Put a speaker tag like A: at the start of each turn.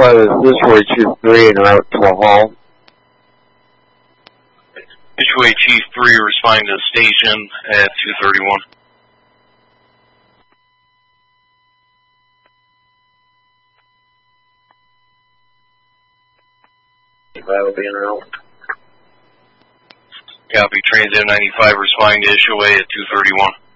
A: This way Chief 3 en route to a hall.
B: Situate Chief 3 responding to the station at 231.
A: That'll be en route.
B: Copy, Trans M95 responding to HOA at 231.